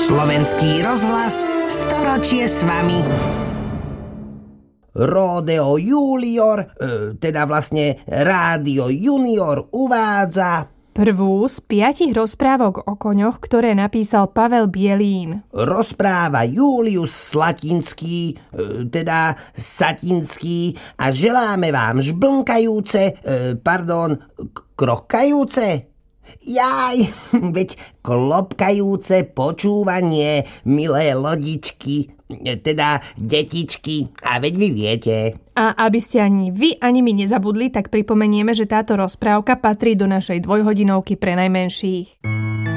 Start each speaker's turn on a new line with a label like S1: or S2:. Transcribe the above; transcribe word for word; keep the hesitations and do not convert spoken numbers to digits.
S1: Slovenský rozhlas, storočie s vami. Ródeo Junior, teda vlastne Rádio Junior uvádza
S2: prvú z piatich rozprávok o koňoch, ktoré napísal Pavel Bielín.
S1: Rozpráva Julius Slatinský, teda Satinský, a želáme vám žblnkajúce, pardon, krokajúce? Jaj, veď klopkajúce počúvanie, milé lodičky, teda detičky, a veď vy viete.
S2: A aby ste ani vy, ani my nezabudli, tak pripomenieme, že táto rozprávka patrí do našej dvojhodinovky pre najmenších.